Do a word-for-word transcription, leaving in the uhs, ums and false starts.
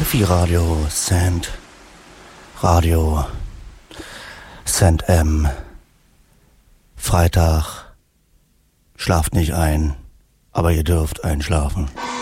Amfi Radio, Sand Radio, Sand M. Freitag, schlaft nicht ein, aber ihr dürft einschlafen.